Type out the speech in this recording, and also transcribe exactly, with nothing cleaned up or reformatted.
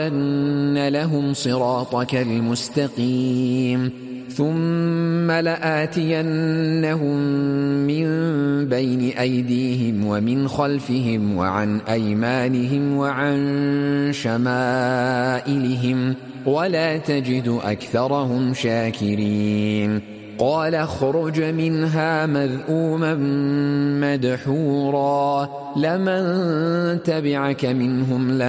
أن لهم صراطك المستقيم ثم لآتينهم من بين أيديهم ومن خلفهم وعن أيمانهم وعن شمائلهم ولا تجد أكثرهم شاكرين قال اخرج منها مذءوما مدحورا لمن تبعك منهم